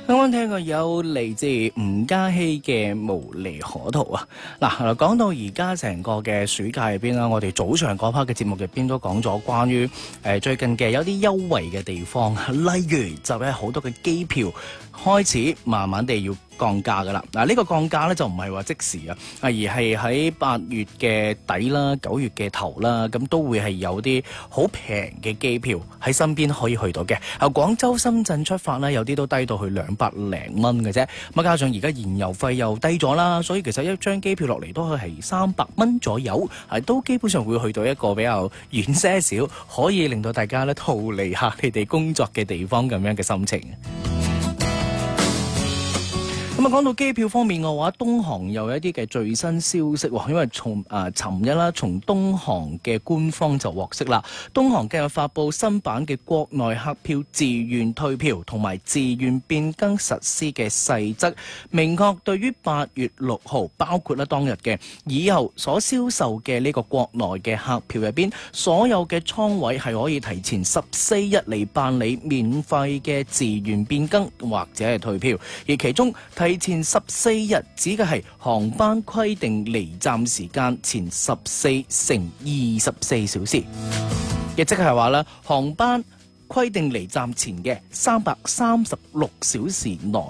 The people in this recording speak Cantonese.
啱啱聽過有嚟自吳嘉熙嘅無利可圖啊！嗱，講到而家成個嘅暑假入邊啦，我哋早上嗰 part 嘅節目入邊都講咗關於最近嘅有啲優惠嘅地方，例如就係好多嘅機票開始慢慢地要降價噶啦。嗱，呢個降價咧就唔係話即時啊，而係喺8月嘅底啦、9月嘅頭啦，咁都會係有啲好平嘅機票喺身邊可以去到嘅。廣州、深圳出發咧，有啲都低到去200零蚊嘅啫。咁加上而家燃油費又低咗啦，所以其實一張機票落嚟都係300蚊左右，都基本上會去到一個比較遠些少，可以令到大家咧逃離下你哋工作嘅地方咁樣嘅心情。咁講到機票方面嘅話，東航又有一啲嘅最新消息，因為從尋日啦，從東航嘅官方就獲悉啦，東航今日發布新版嘅國內客票自願退票同埋自願變更實施嘅細則，明確對於8月6號，包括當日嘅以後所銷售嘅呢個國內嘅客票入邊，所有嘅倉位係可以提前14日嚟辦理免費嘅自願變更或者係退票，而其中提前14日指嘅係航班規定離站時間前14乘24小時，亦即係話咧，航班規定離站前嘅336小時內